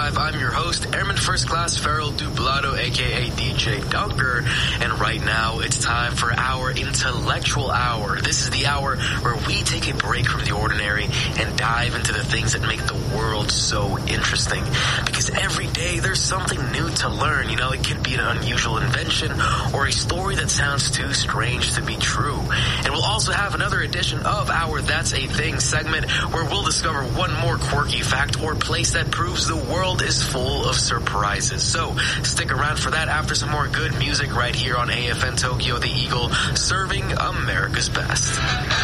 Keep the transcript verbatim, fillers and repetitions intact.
Live. I'm your host, Airman First Class Farrell Dublado, aka D J Dunker, and right now it's time for our intellectual hour. This is the hour where we take a break from the ordinary and dive into the things that make the world so interesting. Because every day there's something new to learn. You know, it could be an unusual invention or a story that sounds too strange to be true. And we'll also have another edition of our That's a Thing segment where we'll discover one more quirky fact or place that proves the world is full of surprises. So stick around for that after some more good music right here on A F N Tokyo, the Eagle, serving America's best.